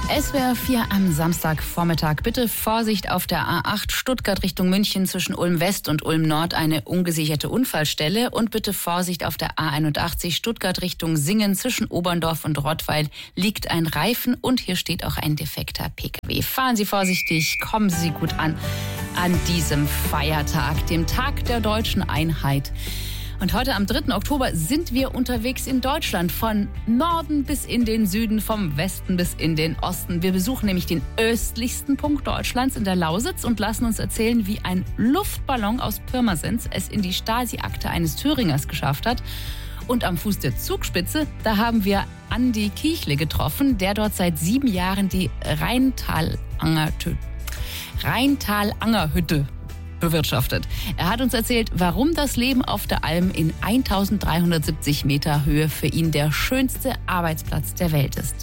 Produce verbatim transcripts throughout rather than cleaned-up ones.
S W R vier am Samstagvormittag. Bitte Vorsicht auf der A acht Stuttgart Richtung München zwischen Ulm West und Ulm Nord, eine ungesicherte Unfallstelle. Und bitte Vorsicht auf der A einundachtzig Stuttgart Richtung Singen zwischen Oberndorf und Rottweil liegt ein Reifen und hier steht auch ein defekter P K W. Fahren Sie vorsichtig, kommen Sie gut an an diesem Feiertag, dem Tag der deutschen Einheit. Und heute am dritten Oktober sind wir unterwegs in Deutschland, von Norden bis in den Süden, vom Westen bis in den Osten. Wir besuchen nämlich den östlichsten Punkt Deutschlands in der Lausitz und lassen uns erzählen, wie ein Luftballon aus Pirmasens es in die Stasi-Akte eines Thüringers geschafft hat. Und am Fuß der Zugspitze, da haben wir Andi Kiechle getroffen, der dort seit sieben Jahren die Rheintal-Anger- Rheintal-Anger-Hütte bewirtschaftet. Er hat uns erzählt, warum das Leben auf der Alm in eintausenddreihundertsiebzig Meter Höhe für ihn der schönste Arbeitsplatz der Welt ist.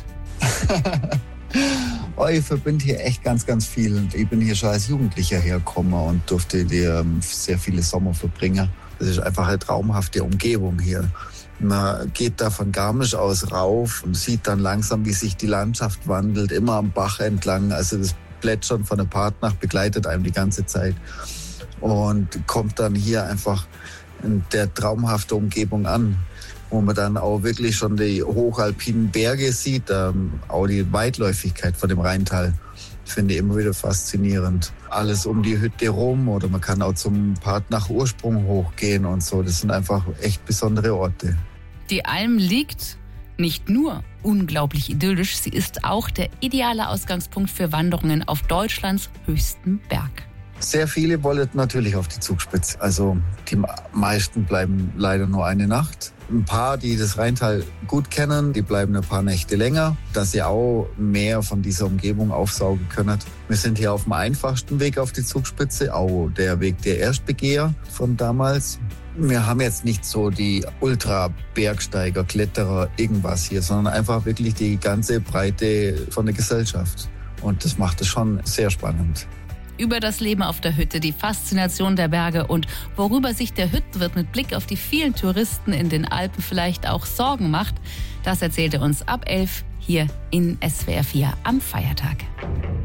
Oh, ich verbinde hier echt ganz, ganz viel. Ich bin hier schon als Jugendlicher hergekommen und durfte hier sehr viele Sommer verbringen. Das ist einfach eine traumhafte Umgebung hier. Man geht da von Garmisch aus rauf und sieht dann langsam, wie sich die Landschaft wandelt, immer am Bach entlang. Also das Plätschern von der Partnacht begleitet einem die ganze Zeit. Und kommt dann hier einfach in der traumhaften Umgebung an, wo man dann auch wirklich schon die hochalpinen Berge sieht, ähm, auch die Weitläufigkeit von dem Rheintal. Finde ich immer wieder faszinierend. Alles um die Hütte rum oder man kann auch zum Partnach Ursprung hochgehen und so. Das sind einfach echt besondere Orte. Die Alm liegt nicht nur unglaublich idyllisch, sie ist auch der ideale Ausgangspunkt für Wanderungen auf Deutschlands höchstem Berg. Sehr viele wollen natürlich auf die Zugspitze. Also die meisten bleiben leider nur eine Nacht. Ein paar, die das Rheintal gut kennen, die bleiben ein paar Nächte länger, dass sie auch mehr von dieser Umgebung aufsaugen können. Wir sind hier auf dem einfachsten Weg auf die Zugspitze, auch der Weg der Erstbegeher von damals. Wir haben jetzt nicht so die Ultra-Bergsteiger, Kletterer, irgendwas hier, sondern einfach wirklich die ganze Breite von der Gesellschaft. Und das macht es schon sehr spannend. Über das Leben auf der Hütte, die Faszination der Berge und worüber sich der Hüttenwirt mit Blick auf die vielen Touristen in den Alpen vielleicht auch Sorgen macht, das erzählt er uns ab elf hier in S W R vier am Feiertag.